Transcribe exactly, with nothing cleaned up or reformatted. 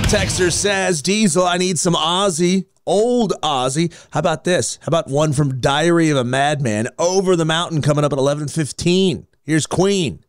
Texter says, Diesel, I need some Ozzy, old Ozzy. How about this? How about one from Diary of a Madman, Over the Mountain, coming up at eleven fifteen. Here's Queen.